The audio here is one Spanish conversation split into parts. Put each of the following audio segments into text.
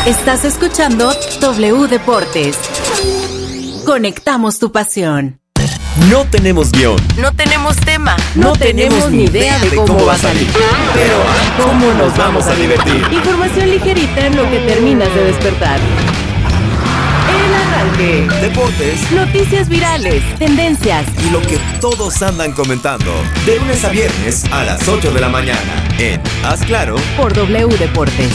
Estás escuchando W Deportes. Conectamos tu pasión. No tenemos guión. No tenemos tema. No tenemos ni idea de cómo va a salir. Pero ¿cómo nos vamos a divertir? Información ligerita en lo que terminas de despertar. El arranque. Deportes. Noticias virales. Tendencias. Y lo que todos andan comentando. De lunes a viernes a las 8 de la mañana. En Haz Claro. Por W Deportes.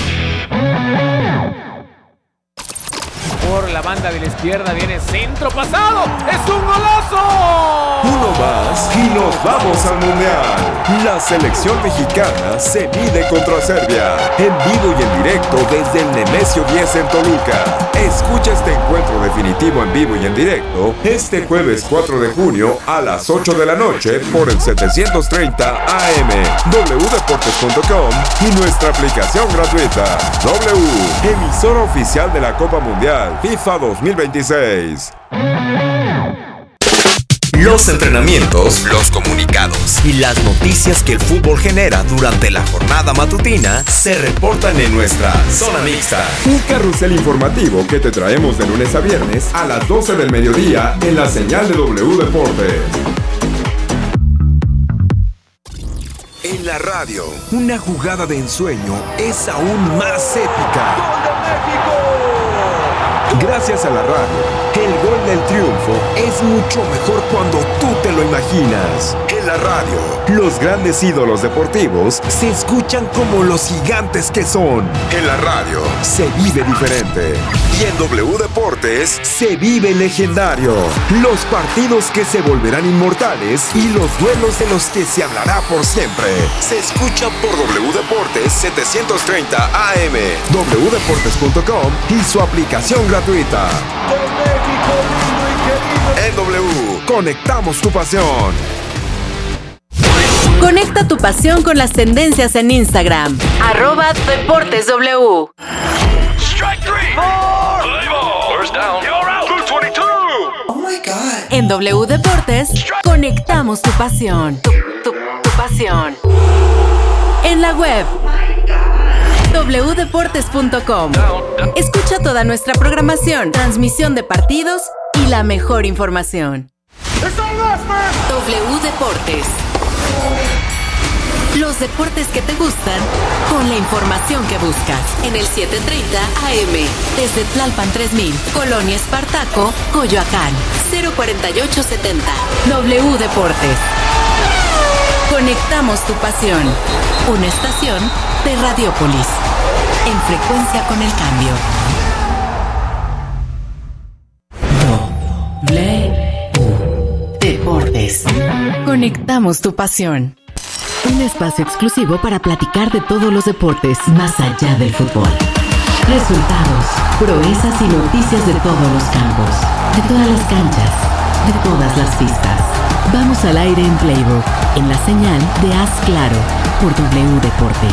Por la banda de la izquierda viene centro pasado. ¡Es un golazo! Uno más y nos vamos al Mundial. La selección mexicana se mide contra Serbia. En vivo y en directo desde el Nemesio 10 en Toluca. Escucha este encuentro definitivo en vivo y en directo este jueves 4 de junio a las 8 de la noche por el 730 AM, wdeportes.com y nuestra aplicación gratuita. W, emisora oficial de la Copa Mundial FIFA 2026. Los entrenamientos, los comunicados y las noticias que el fútbol genera durante la jornada matutina se reportan en nuestra Zona Mixta. Un carrusel informativo que te traemos de lunes a viernes a las 12 del mediodía en la señal de W Deportes. En la radio, una jugada de ensueño es aún más épica. ¡Gol de México! Gracias a la radio, el gol del triunfo es mucho mejor cuando tú te lo imaginas. En la radio, los grandes ídolos deportivos se escuchan como los gigantes que son. En la radio, se vive diferente. Y en W Deportes, se vive legendario. Los partidos que se volverán inmortales y los duelos de los que se hablará por siempre. Se escucha por W Deportes 730 AM, wdeportes.com y su aplicación gratuita. En W, conectamos tu pasión. Conecta tu pasión con las tendencias en Instagram. @DeportesW. Strike three. First down. You're out. 222. Oh my God. En W Deportes, conectamos tu pasión. Tu pasión. En la web. wdeportes.com. Escucha toda nuestra programación, transmisión de partidos y la mejor información. W Deportes. Los deportes que te gustan con la información que buscas. En el 730 AM, desde Tlalpan 3000, Colonia Espartaco, Coyoacán, 04870. W Deportes. Conectamos tu pasión. Una estación de Radiópolis. En frecuencia con el cambio. W Deportes. Conectamos tu pasión. Un espacio exclusivo para platicar de todos los deportes más allá del fútbol. Resultados, proezas y noticias de todos los campos, de todas las canchas, de todas las pistas. Vamos al aire en Playbook, en la señal de Haz Claro, por W Deportes.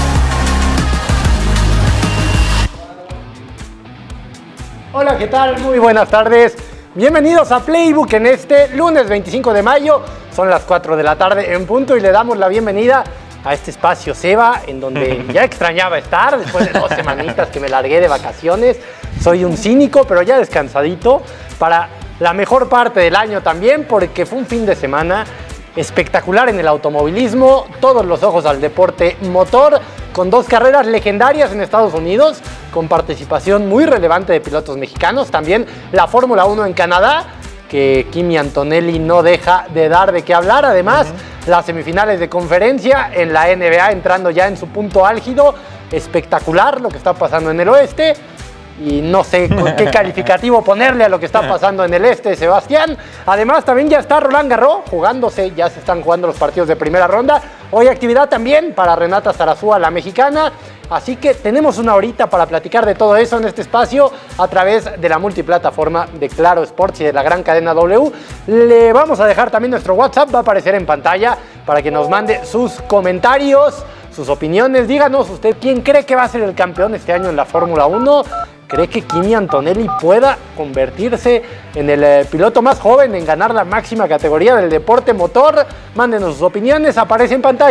Hola, ¿qué tal? Muy buenas tardes. Bienvenidos a Playbook en este lunes 25 de mayo. Son las 4 de la tarde en punto y le damos la bienvenida a este espacio Seba, en donde ya extrañaba estar después de 2 semanitas que me largué de vacaciones. Soy un cínico, pero ya descansadito para la mejor parte del año también, porque fue un fin de semana espectacular en el automovilismo. Todos los ojos al deporte motor, con 2 carreras legendarias en Estados Unidos, con participación muy relevante de pilotos mexicanos. También la Fórmula 1 en Canadá, que Kimi Antonelli no deja de dar de qué hablar. Además, las semifinales de conferencia en la NBA entrando ya en su punto álgido. Espectacular lo que está pasando en el oeste. Y no sé qué calificativo ponerle a lo que está pasando en el este, Sebastián. Además, también ya está Roland Garros jugándose, ya se están jugando los partidos de primera ronda. Hoy actividad también para Renata Zarazúa, la mexicana. Así que tenemos una horita para platicar de todo eso en este espacio a través de la multiplataforma de Claro Sports y de la gran cadena W. Le vamos a dejar también nuestro WhatsApp, va a aparecer en pantalla para que nos mande sus comentarios, sus opiniones. Díganos usted quién cree que va a ser el campeón este año en la Fórmula 1. ¿Cree que Kimi Antonelli pueda convertirse en el piloto más joven en ganar la máxima categoría del deporte motor? Mándenos sus opiniones, aparece en pantalla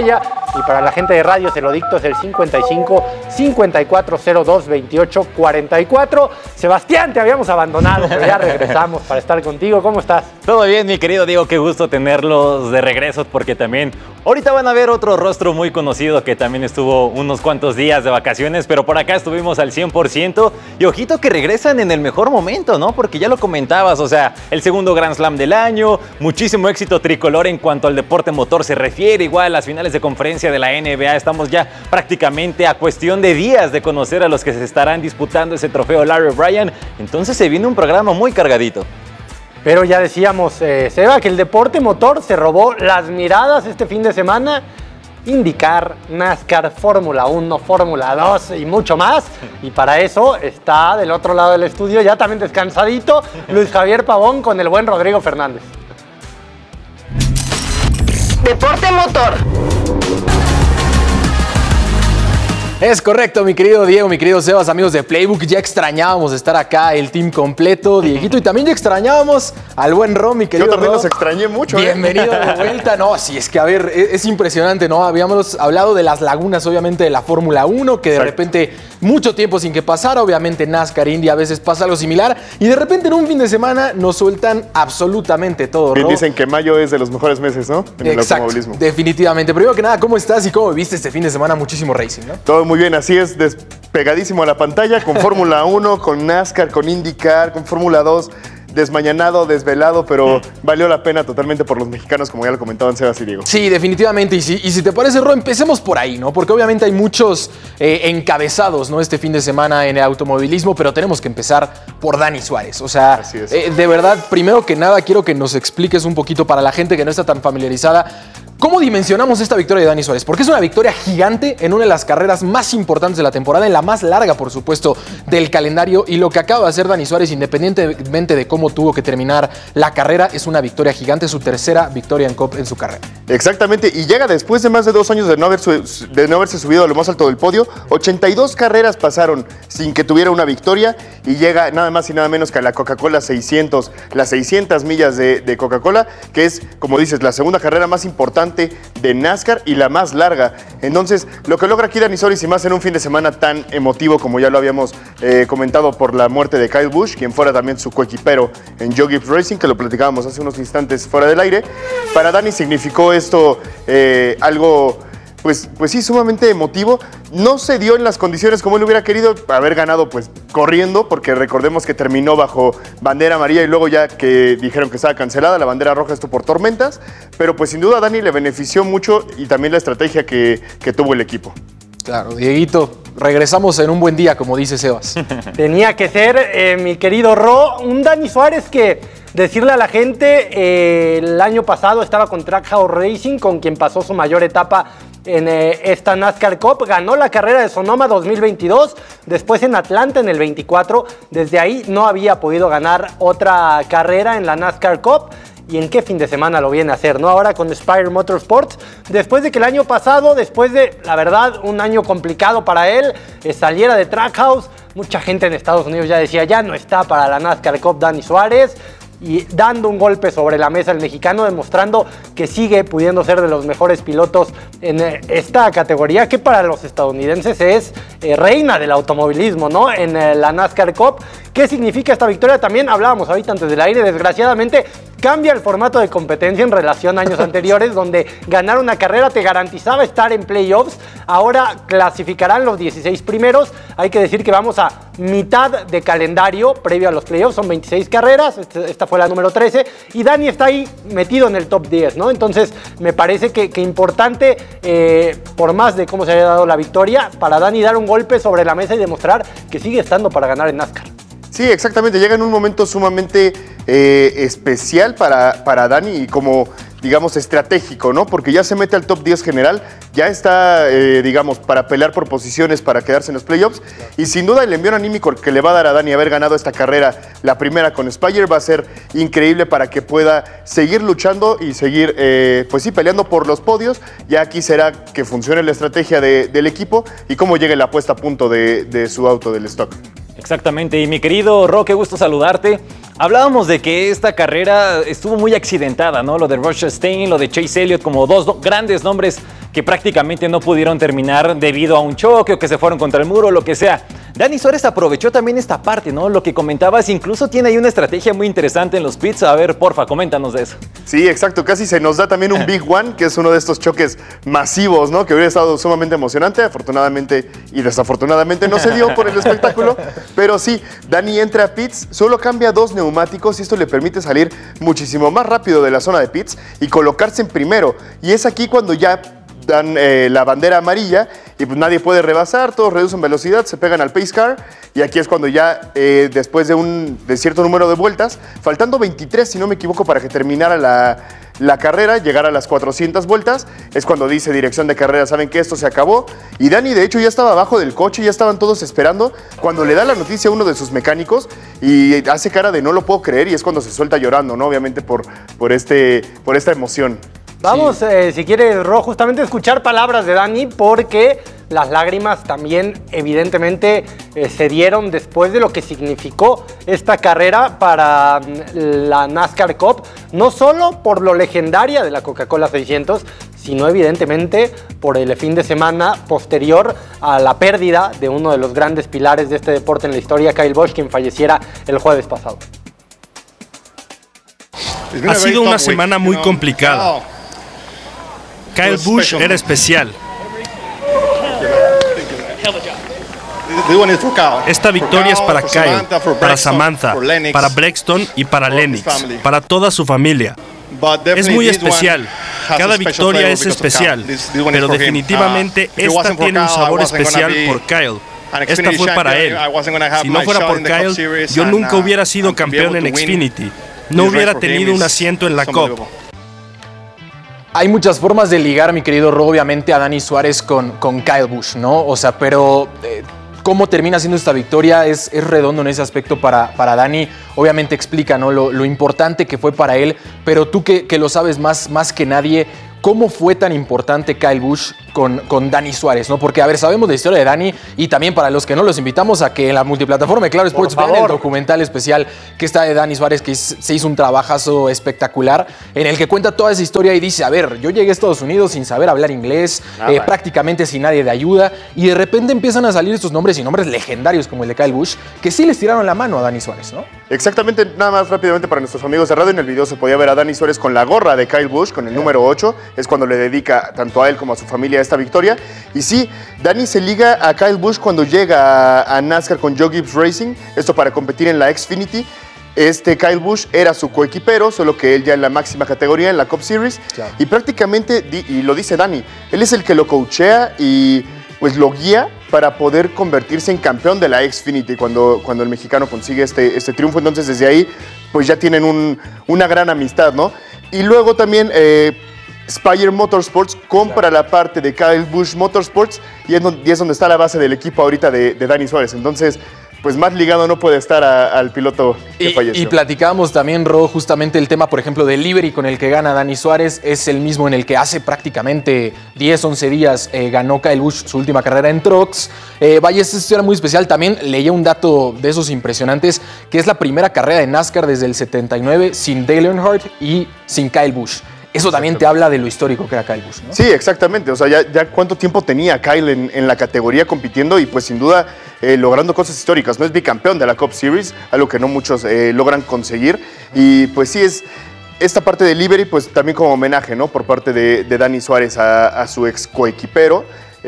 Y para la gente de radio se lo dicto, es el 55 5402 28 44. Sebastián, te habíamos abandonado, pero ya regresamos para estar contigo. ¿Cómo estás? Todo bien, mi querido Diego, qué gusto tenerlos de regreso, porque también ahorita van a ver otro rostro muy conocido que también estuvo unos cuantos días de vacaciones, pero por acá estuvimos al 100%. Y ojito que regresan en el mejor momento, ¿no? Porque ya lo comentabas, o sea, el segundo Grand Slam del año, muchísimo éxito tricolor en cuanto al deporte motor se refiere, igual las finales de conferencia de la NBA, estamos ya prácticamente a cuestión de días de conocer a los que se estarán disputando ese trofeo Larry O'Brien, entonces se viene un programa muy cargadito. Pero ya decíamos, Seba, que el deporte motor se robó las miradas este fin de semana. IndyCar, NASCAR, Fórmula 1, Fórmula 2 y mucho más. Y para eso está del otro lado del estudio, ya también descansadito, Luis Javier Pavón con el buen Rodrigo Fernández. Deporte motor. Es correcto, mi querido Diego, mi querido Sebas, amigos de Playbook. Ya extrañábamos estar acá, el team completo, Dieguito, y también ya extrañábamos al buen Ro, mi querido Ro. Yo también los extrañé mucho. Bienvenido de vuelta. No, sí, es que a ver, es impresionante, ¿no? Habíamos hablado de las lagunas, obviamente, de la Fórmula 1, que de repente mucho tiempo sin que pasara. Obviamente NASCAR, Indy, a veces pasa algo similar. Y de repente en un fin de semana nos sueltan absolutamente todo, Bien Ro. dicen que mayo es de los mejores meses, ¿no? En el automovilismo. Definitivamente. Primero que nada, ¿cómo estás y cómo viviste este fin de semana? Muchísimo racing, ¿no? Todo muy bien, así es, despegadísimo a la pantalla, con Fórmula 1, con NASCAR, con IndyCar, con Fórmula 2, desmañanado, desvelado, pero valió la pena totalmente por los mexicanos, como ya lo comentaban Sebas y Diego. Sí, definitivamente, y si te parece, Ro, empecemos por ahí, ¿no? Porque obviamente hay muchos encabezados, ¿no? Este fin de semana en el automovilismo, pero tenemos que empezar por Dani Suárez. O sea, Así es. De verdad, primero que nada, quiero que nos expliques un poquito para la gente que no está tan familiarizada, ¿cómo dimensionamos esta victoria de Dani Suárez? Porque es una victoria gigante en una de las carreras más importantes de la temporada, en la más larga, por supuesto, del calendario. Y lo que acaba de hacer Dani Suárez, independientemente de cómo tuvo que terminar la carrera, es una victoria gigante, su tercera victoria en Cup en su carrera. Exactamente, y llega después de más de 2 años de no haberse subido a lo más alto del podio. 82 carreras pasaron sin que tuviera una victoria y llega nada más y nada menos que a la Coca-Cola 600, las 600 millas de Coca-Cola, que es, como dices, la segunda carrera más importante de NASCAR y la más larga. Entonces, lo que logra aquí Dani Suárez, y más en un fin de semana tan emotivo como ya lo habíamos comentado por la muerte de Kyle Busch, quien fuera también su coequipero en Joe Gibbs Racing, que lo platicábamos hace unos instantes fuera del aire. Para Dani significó esto algo, pues sí, sumamente emotivo. No se dio en las condiciones como él hubiera querido, haber ganado pues corriendo, porque recordemos que terminó bajo bandera amarilla y luego ya que dijeron que estaba cancelada la bandera roja, esto por tormentas, pero pues sin duda a Dani le benefició mucho y también la estrategia que tuvo el equipo. Claro, Dieguito, regresamos en un buen día, como dice Sebas. Tenía que ser, mi querido Ro, un Dani Suárez que, decirle a la gente, el año pasado estaba con Trackhouse Racing, con quien pasó su mayor etapa en esta NASCAR Cup, ganó la carrera de Sonoma 2022, después en Atlanta en el 24, desde ahí no había podido ganar otra carrera en la NASCAR Cup. ¿Y en qué fin de semana lo viene a hacer, no? Ahora con Spire Motorsports, después de que el año pasado, después de, la verdad, un año complicado para él, saliera de Trackhouse, mucha gente en Estados Unidos ya decía, ya no está para la NASCAR Cup Dani Suárez, y dando un golpe sobre la mesa el mexicano, demostrando que sigue pudiendo ser de los mejores pilotos en esta categoría, que para los estadounidenses es reina del automovilismo, ¿no? En la NASCAR Cup. ¿Qué significa esta victoria? También hablábamos ahorita antes del aire, desgraciadamente cambia el formato de competencia en relación a años anteriores, donde ganar una carrera te garantizaba estar en playoffs. Ahora clasificarán los 16 primeros. Hay que decir que vamos a mitad de calendario previo a los playoffs, son 26 carreras, esta fue la número 13, y Dani está ahí metido en el top 10, ¿no? Entonces me parece que importante, por más de cómo se haya dado la victoria, para Dani dar un golpe sobre la mesa y demostrar que sigue estando para ganar en NASCAR. Sí, exactamente, llega en un momento sumamente especial para Dani y como, digamos, estratégico, ¿no? Porque ya se mete al top 10 general, ya está, digamos, para pelear por posiciones, para quedarse en los playoffs, y sin duda el envío anímico que le va a dar a Dani haber ganado esta carrera, la primera con Spire, va a ser increíble para que pueda seguir luchando y seguir, pues sí, peleando por los podios. Ya aquí será que funcione la estrategia del equipo y cómo llegue la puesta a punto de su auto del stock. Exactamente, y mi querido Ro, qué gusto saludarte. Hablábamos de que esta carrera estuvo muy accidentada, ¿no? Lo de Rothstein, lo de Chase Elliott, como dos grandes nombres que prácticamente no pudieron terminar debido a un choque o que se fueron contra el muro, lo que sea. Dani Suárez aprovechó también esta parte, ¿no? Lo que comentabas, incluso tiene ahí una estrategia muy interesante en los pits. A ver, porfa, coméntanos de eso. Sí, exacto. Casi se nos da también un Big One, que es uno de estos choques masivos, ¿no? Que hubiera estado sumamente emocionante. Afortunadamente y desafortunadamente no se dio por el espectáculo. Pero sí, Dani entra a pits, solo cambia 2 neumáticos y esto le permite salir muchísimo más rápido de la zona de pits y colocarse en primero. Y es aquí cuando ya dan la bandera amarilla y pues nadie puede rebasar, todos reducen velocidad, se pegan al pace car y aquí es cuando ya después de cierto número de vueltas, faltando 23 si no me equivoco para que terminara la carrera, llegar a las 400 vueltas, es cuando dice dirección de carrera, saben que esto se acabó y Dani de hecho ya estaba abajo del coche, ya estaban todos esperando cuando le da la noticia a uno de sus mecánicos y hace cara de no lo puedo creer y es cuando se suelta llorando, ¿no? Obviamente por esta emoción. Vamos, si quiere, Ro, justamente escuchar palabras de Dani porque las lágrimas también evidentemente se dieron después de lo que significó esta carrera para la NASCAR Cup, no solo por lo legendaria de la Coca-Cola 600, sino evidentemente por el fin de semana posterior a la pérdida de uno de los grandes pilares de este deporte en la historia, Kyle Busch, quien falleciera el jueves pasado. Ha sido una semana muy complicada. Kyle Busch era especial. Esta victoria es para Kyle, para Samantha, para Brexton y para Lennox, para toda su familia. Es muy especial. Cada victoria es especial, pero definitivamente esta tiene un sabor especial por Kyle. Esta fue para él. Si no fuera por Kyle, yo nunca hubiera sido campeón en Xfinity. No hubiera tenido un asiento en la Cup. Hay muchas formas de ligar, mi querido Ro, obviamente a Dani Suárez con Kyle Busch, ¿no? O sea, pero cómo termina siendo esta victoria es redondo en ese aspecto para Dani. Obviamente explica, ¿no? Lo importante que fue para él, pero tú que lo sabes más que nadie, ¿cómo fue tan importante Kyle Busch con Dani Suárez, ¿no? Porque, a ver, sabemos la historia de Dani y también para los que no los invitamos a que en la multiplataforma de Claro Sports vean el documental especial que está de Dani Suárez, que se hizo un trabajazo espectacular en el que cuenta toda esa historia y dice, a ver, yo llegué a Estados Unidos sin saber hablar inglés, prácticamente sin nadie de ayuda y de repente empiezan a salir estos nombres y nombres legendarios como el de Kyle Busch que sí les tiraron la mano a Dani Suárez, ¿no? Exactamente, nada más rápidamente para nuestros amigos de radio, en el video se podía ver a Dani Suárez con la gorra de Kyle Busch, con el número 8, es cuando le dedica tanto a él como a su familia esta victoria. Y sí, Dani se liga a Kyle Busch cuando llega a NASCAR con Joe Gibbs Racing, esto para competir en la Xfinity. Kyle Busch era su coequipero, solo que él ya en la máxima categoría, en la Cup Series. Claro. Y prácticamente, y lo dice Dani, él es el que lo coachea y pues lo guía para poder convertirse en campeón de la Xfinity cuando el mexicano consigue este triunfo. Entonces desde ahí pues ya tienen una gran amistad, ¿no? Y luego también Spire Motorsports compra la parte de Kyle Busch Motorsports y es donde está la base del equipo ahorita de Dani Suárez. Entonces, pues más ligado no puede estar al piloto que falleció. Y platicábamos también, Ro, justamente el tema, por ejemplo, del livery con el que gana Dani Suárez es el mismo en el que hace prácticamente 10, 11 días ganó Kyle Busch su última carrera en Trucks. Vaya, esta historia muy especial. También leía un dato de esos impresionantes, que es la primera carrera de NASCAR desde el 79 sin Dale Earnhardt y sin Kyle Busch. Eso también te habla de lo histórico que era Kyle Busch, ¿no? Sí, exactamente. O sea, ya cuánto tiempo tenía Kyle en la categoría compitiendo y pues sin duda logrando cosas históricas. No es bicampeón de la Cup Series, algo que no muchos logran conseguir. Y pues sí, es esta parte de livery, pues también como homenaje, ¿no? Por parte de Dani Suárez a su ex coequipero.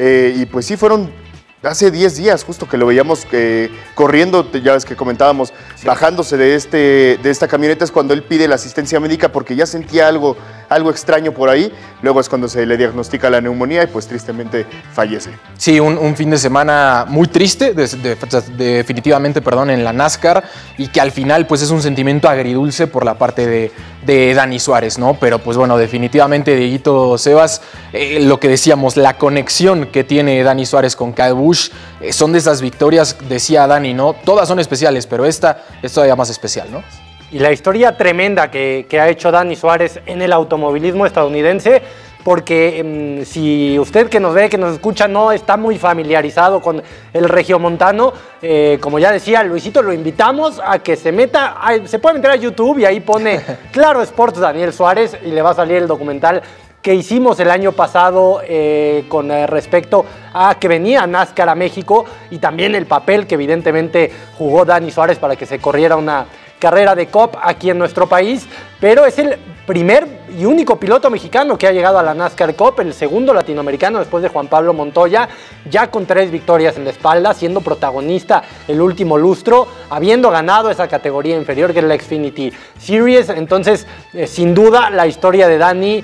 Y pues sí, fueron hace 10 días justo que lo veíamos corriendo, ya ves que comentábamos, sí, bajándose de esta camioneta, es cuando él pide la asistencia médica porque ya sentía algo extraño por ahí. Luego es cuando se le diagnostica la neumonía y pues tristemente fallece. Sí, un fin de semana muy triste, definitivamente, en la NASCAR, y que al final pues es un sentimiento agridulce por la parte de Dani Suárez, ¿no? Pero pues bueno, definitivamente, Dieguito, Sebas, lo que decíamos, la conexión que tiene Dani Suárez con Kyle Busch, son de esas victorias, decía Dani, ¿no? Todas son especiales, pero esta es todavía más especial, ¿no? Y la historia tremenda que ha hecho Dani Suárez en el automovilismo estadounidense porque si usted que nos ve, que nos escucha, no está muy familiarizado con el regiomontano, como ya decía Luisito, lo invitamos a que se meta, se puede meter a YouTube y ahí pone Claro Sports Daniel Suárez y le va a salir el documental que hicimos el año pasado con respecto a que venía NASCAR a México y también el papel que evidentemente jugó Dani Suárez para que se corriera una carrera de Cup aquí en nuestro país, pero es el primer y único piloto mexicano que ha llegado a la NASCAR Cup, el segundo latinoamericano después de Juan Pablo Montoya, ya con 3 victorias en la espalda, siendo protagonista el último lustro, habiendo ganado esa categoría inferior que es la Xfinity Series. Entonces, sin duda, la historia de Dani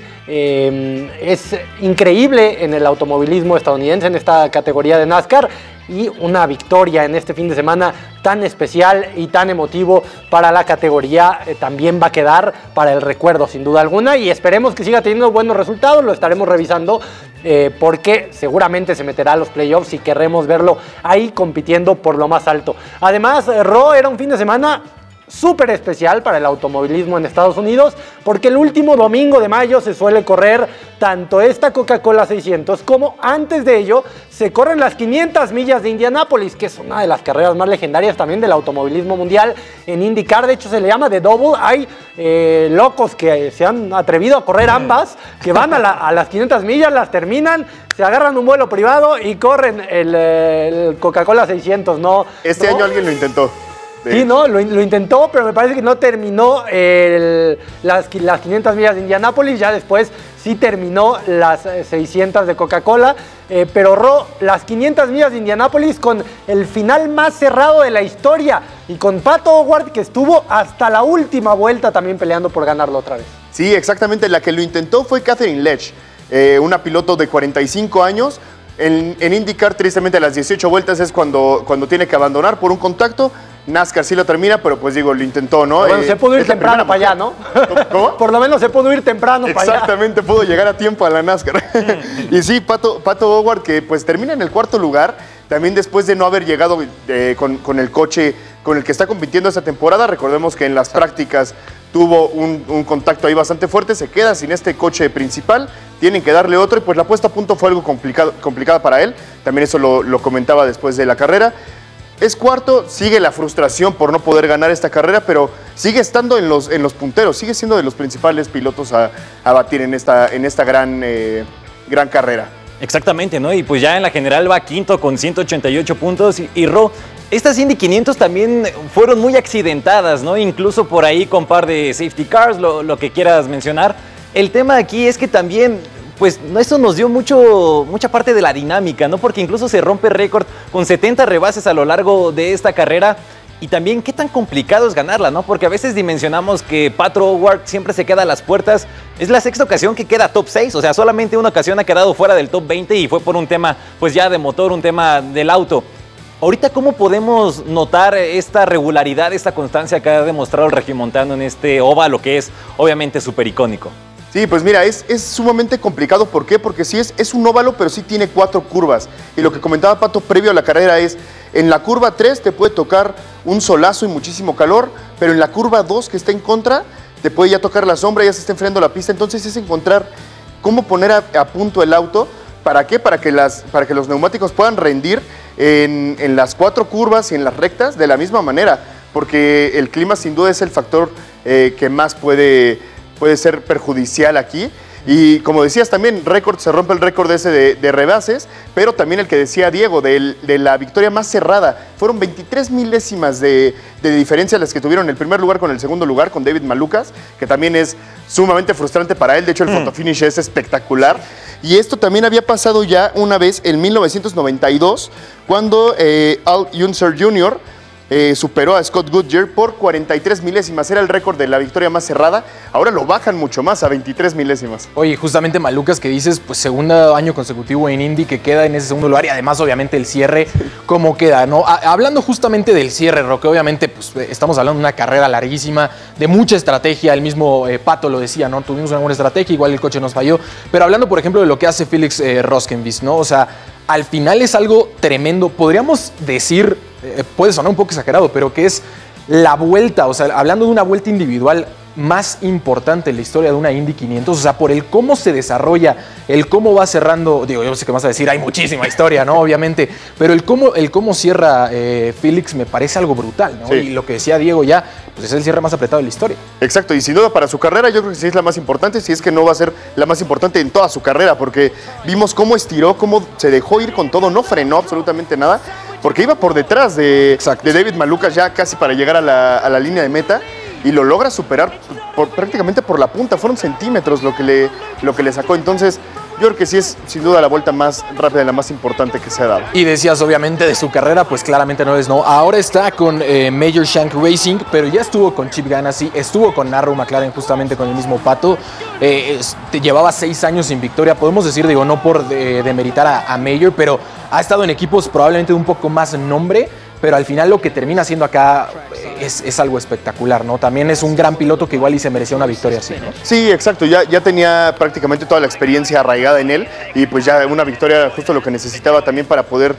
es increíble en el automovilismo estadounidense, en esta categoría de NASCAR, y una victoria en este fin de semana tan especial y tan emotivo para la categoría también va a quedar para el recuerdo sin duda alguna, y esperemos que siga teniendo buenos resultados. Lo estaremos revisando porque seguramente se meterá a los playoffs y querremos verlo ahí compitiendo por lo más alto. Además, Ro, era un fin de semana súper especial para el automovilismo en Estados Unidos, porque el último domingo de mayo se suele correr tanto esta Coca-Cola 600 como antes de ello se corren las 500 millas de Indianápolis, que es una de las carreras más legendarias también del automovilismo mundial en IndyCar. De hecho, se le llama The Double. Hay locos que se han atrevido a correr ambas, que van a las 500 millas, las terminan, se agarran un vuelo privado y corren el Coca-Cola 600, ¿no? Este año alguien lo intentó. Sí, no, lo intentó, pero me parece que no terminó las 500 millas de Indianápolis. Ya después sí terminó las 600 de Coca-Cola. Pero Ro, las 500 millas de Indianápolis con el final más cerrado de la historia y con Pato O'Ward, que estuvo hasta la última vuelta también peleando por ganarlo otra vez. Sí, exactamente. La que lo intentó fue Catherine Lech, una piloto de 45 años. En IndyCar, tristemente, a las 18 vueltas es cuando tiene que abandonar por un contacto. NASCAR sí lo termina, pero pues digo, lo intentó, ¿no? Bueno, se pudo ir temprano para allá, ¿no? ¿Cómo? Por lo menos se pudo ir temprano para allá. Exactamente, pudo llegar a tiempo a la NASCAR. Y sí, Pato O'Ward, que pues termina en el 4º lugar, también después de no haber llegado con el coche con el que está compitiendo esta temporada. Recordemos que en las prácticas tuvo un contacto ahí bastante fuerte, se queda sin este coche principal, tienen que darle otro y pues la puesta a punto fue algo complicada para él. También eso lo comentaba después de la carrera. Es 4º, sigue la frustración por no poder ganar esta carrera, pero sigue estando en los punteros, sigue siendo de los principales pilotos a batir en esta gran carrera. Exactamente, ¿no? Y pues ya en la general va 5º con 188 puntos. Y Ro, estas Indy 500 también fueron muy accidentadas, ¿no? Incluso por ahí con par de safety cars, lo que quieras mencionar. El tema aquí es que también, pues eso nos dio mucha parte de la dinámica, ¿no? Porque incluso se rompe récord con 70 rebases a lo largo de esta carrera. Y también qué tan complicado es ganarla, ¿no? Porque a veces dimensionamos que Pato O'Ward siempre se queda a las puertas. Es la 6ª ocasión que queda top 6, o sea, solamente una ocasión ha quedado fuera del top 20 y fue por un tema, pues ya de motor, un tema del auto. Ahorita, ¿cómo podemos notar esta regularidad, esta constancia que ha demostrado el regiomontano en este óvalo que es obviamente súper icónico? Sí, pues mira, es sumamente complicado. ¿Por qué? Porque sí es un óvalo, pero sí tiene 4 curvas. Y lo que comentaba Pato previo a la carrera es, en la curva 3 te puede tocar un solazo y muchísimo calor, pero en la curva 2 que está en contra, te puede ya tocar la sombra, ya se está enfriando la pista. Entonces es encontrar cómo poner a punto el auto. ¿Para qué? Para que los neumáticos puedan rendir en las 4 curvas y en las rectas de la misma manera. Porque el clima sin duda es el factor que más puede ser perjudicial aquí. Y como decías también, se rompe el récord ese de rebases, pero también el que decía Diego, de la victoria más cerrada. Fueron 23 milésimas de diferencia las que tuvieron el primer lugar con el segundo lugar, con David Malukas, que también es sumamente frustrante para él. De hecho, el photofinish es espectacular. Y esto también había pasado ya una vez en 1992, cuando Al Unser Jr., superó a Scott Goodyear por 43 milésimas. Era el récord de la victoria más cerrada. Ahora lo bajan mucho más, a 23 milésimas. Oye, justamente Malukas, que dices, pues segundo año consecutivo en Indy, que queda en ese segundo lugar, y además obviamente el cierre, ¿cómo queda? ¿No? Hablando justamente del cierre, Roque, obviamente pues estamos hablando de una carrera larguísima, de mucha estrategia. El mismo Pato lo decía, ¿no? Tuvimos una buena estrategia, igual el coche nos falló. Pero hablando, por ejemplo, de lo que hace Felix Roskenvis, ¿no? O sea, al final es algo tremendo. Podríamos decir, puede sonar un poco exagerado, pero que es la vuelta, o sea, hablando de una vuelta individual más importante en la historia de una Indy 500, o sea, por el cómo se desarrolla, el cómo va cerrando, digo, yo sé que vas a decir, hay muchísima historia, ¿no? Obviamente, pero el cómo cierra Felix me parece algo brutal, ¿no? Sí. Y lo que decía Diego ya, pues es el cierre más apretado de la historia. Exacto, y sin duda para su carrera yo creo que sí es la más importante, si es que no va a ser la más importante en toda su carrera, porque vimos cómo estiró, cómo se dejó ir con todo, no frenó absolutamente nada, porque iba por detrás de David Malukas ya casi para llegar a la línea de meta, y lo logra superar prácticamente por la punta, fueron centímetros lo que le sacó. Entonces yo creo que sí es sin duda la vuelta más rápida y la más importante que se ha dado. Y decías obviamente de su carrera, pues claramente no es, ¿no? Ahora está con Major Shank Racing, pero ya estuvo con Chip Ganassi, estuvo con Arrow McLaren justamente con el mismo Pato, llevaba 6 años sin victoria, podemos decir, digo, no por demeritar a Major, pero ha estado en equipos probablemente de un poco más nombre, pero al final lo que termina haciendo acá es algo espectacular, ¿no? También es un gran piloto que igual y se merecía una victoria así, ¿no? Sí, exacto, ya tenía prácticamente toda la experiencia arraigada en él y pues ya una victoria era justo lo que necesitaba también para poder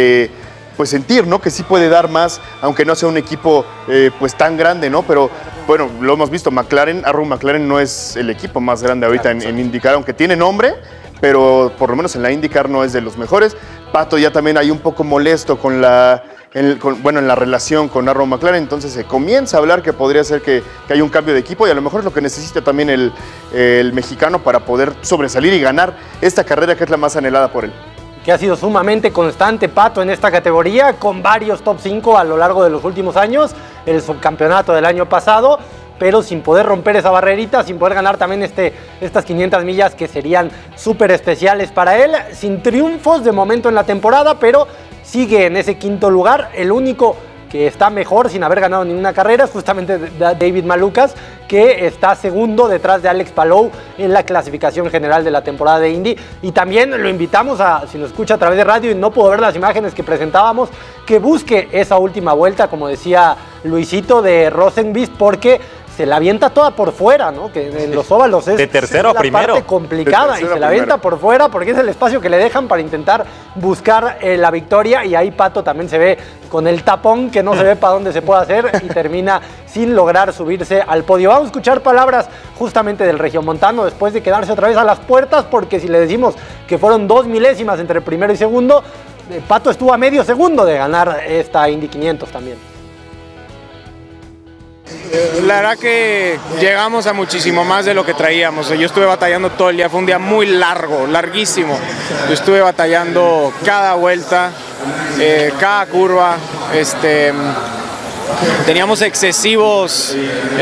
pues sentir, ¿no? Que sí puede dar más, aunque no sea un equipo pues tan grande, ¿no? Pero bueno, lo hemos visto, Arrow McLaren no es el equipo más grande ahorita en IndyCar, aunque tiene nombre, pero por lo menos en la IndyCar no es de los mejores. Pato ya también hay un poco molesto con en la relación con Arrow McLaren, entonces se comienza a hablar que podría ser que haya un cambio de equipo y a lo mejor es lo que necesita también el mexicano para poder sobresalir y ganar esta carrera que es la más anhelada por él. Que ha sido sumamente constante Pato en esta categoría, con varios top 5 a lo largo de los últimos años, el subcampeonato del año pasado, pero sin poder romper esa barrerita, sin poder ganar también estas 500 millas que serían súper especiales para él, sin triunfos de momento en la temporada, pero sigue en ese quinto lugar. El único que está mejor sin haber ganado ninguna carrera es justamente David Malukas, que está segundo detrás de Alex Palou en la clasificación general de la temporada de Indy. Y también lo invitamos si nos escucha a través de radio y no pudo ver las imágenes que presentábamos, que busque esa última vuelta, como decía Luisito, de Rosenqvist, porque se la avienta toda por fuera, ¿no? Que en los óvalos es de tercero a primero. Parte complicada y se la avienta por fuera porque es el espacio que le dejan para intentar buscar la victoria, y ahí Pato también se ve con el tapón que no se ve para dónde se puede hacer y termina sin lograr subirse al podio. Vamos a escuchar palabras justamente del regiomontano después de quedarse otra vez a las puertas, porque si le decimos que fueron 2 milésimas entre primero y segundo, Pato estuvo a medio segundo de ganar esta Indy 500 también. La verdad que llegamos a muchísimo más de lo que traíamos. Yo estuve batallando todo el día, fue un día muy largo, larguísimo. Yo estuve batallando cada vuelta, cada curva. Teníamos excesivos